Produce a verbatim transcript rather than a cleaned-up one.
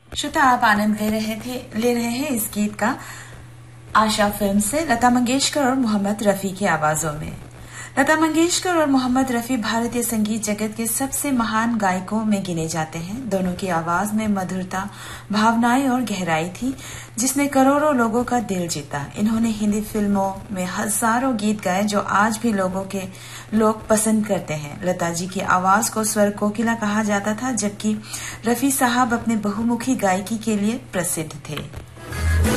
श्रोता, आप आनंद ले रहे थे ले रहे हैं इस गीत का आशा फिल्म से लता मंगेशकर और मोहम्मद रफी की आवाजों में। लता मंगेशकर और मोहम्मद रफी भारतीय संगीत जगत के सबसे महान गायकों में गिने जाते हैं। दोनों की आवाज में मधुरता, भावनाएं और गहराई थी, जिसने करोड़ों लोगों का दिल जीता। इन्होंने हिंदी फिल्मों में हजारों गीत गाए जो आज भी लोगों के लोग पसंद करते हैं। लता जी की आवाज को स्वर कोकिला कहा जाता था, जबकि रफी साहब अपने बहुमुखी गायकी के लिए प्रसिद्ध थे।